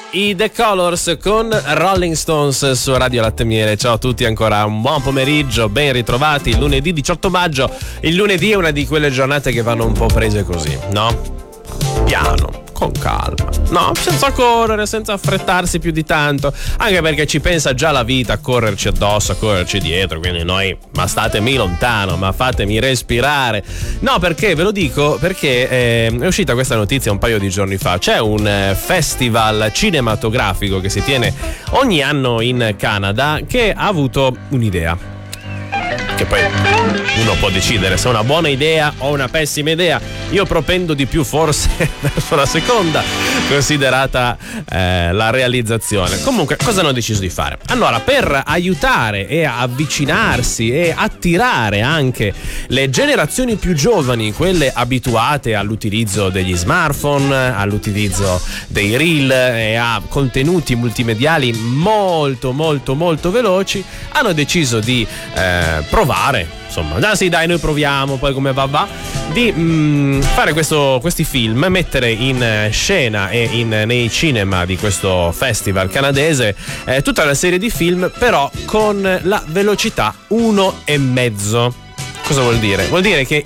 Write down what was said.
I The Colors con Rolling Stones su Radio Latte Miele. Ciao a tutti, ancora un buon pomeriggio, ben ritrovati. Lunedì 18 maggio. Il lunedì è una di quelle giornate che vanno un po' prese così, no? Piano, con calma, no? Senza correre, senza affrettarsi più di tanto. Anche perché ci pensa già la vita a correrci addosso, a correrci dietro. Quindi noi, ma statemi lontano, ma fatemi respirare. No, perché ve lo dico? Perché è uscita questa notizia un paio di giorni fa. C'è un festival cinematografico che si tiene ogni anno in Canada che ha avuto un'idea. Che poi uno può decidere se è una buona idea o una pessima idea. Io propendo di più forse verso la seconda, considerata la realizzazione. Comunque, cosa hanno deciso di fare? Allora, per aiutare e avvicinarsi e attirare anche le generazioni più giovani, quelle abituate all'utilizzo degli smartphone, all'utilizzo dei reel e a contenuti multimediali molto veloci, hanno deciso di provare, insomma, sì dai, noi proviamo, poi come va, di fare questi film, mettere in scena e nei cinema di questo festival canadese tutta una serie di film, però con la velocità 1,5. Cosa vuol dire? Vuol dire che